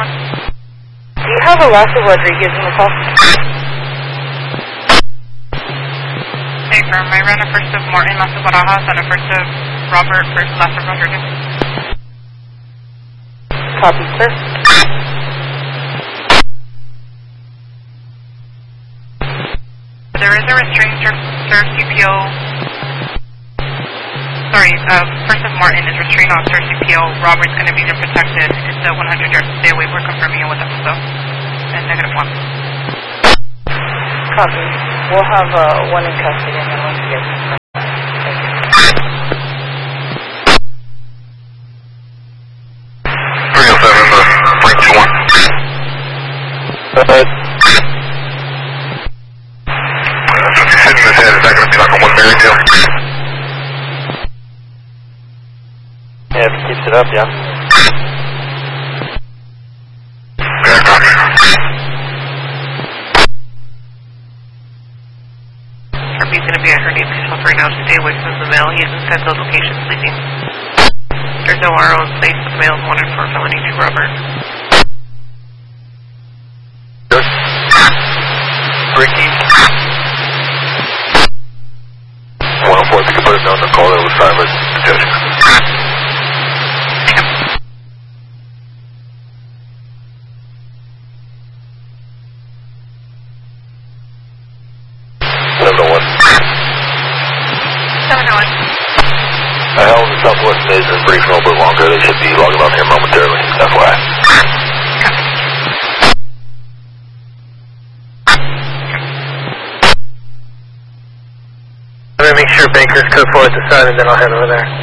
1. Do you have a Lasso Rodriguez in the call? Hey, firm. I ran a first of Martin, last of Barajas, and a first of Robert, first last of Rodriguez. Copy, sir. There is a restraint serve CPO. Sorry, first of Martin is restrained on serve CPO. Robert's going to be protected. It's a 100 yards stay away. We're confirming it with them, so. And -1. Copy. We'll have one in custody and then one to get. Yeah, if he keeps it up, yeah. He's going to be at her name himself right now to stay away from the male. He's inside the location sleeping. There's no RO in place. The male is wanted for felony to Robert. Good. Ricky. 104, if you can put it down the call, that was silent. Judge. Southwest is briefing a little bit longer. They should be logging on here momentarily. FYI. I'm going to make sure Baker's code 4 at the sun, and then I'll head over there.